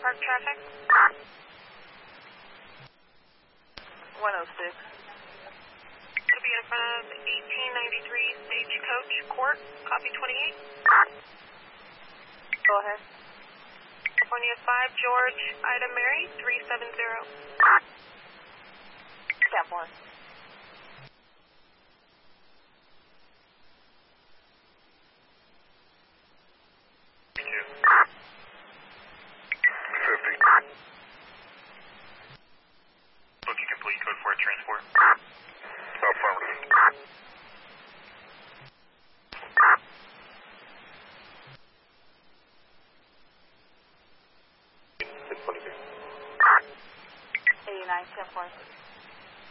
Park traffic. 106. Could be in front of 1893 Stagecoach Court, copy 28. Go ahead. California 5, George, Ida Mary, 370. Step 1. Booking complete, code 4 transport. Affirmative. $89.10.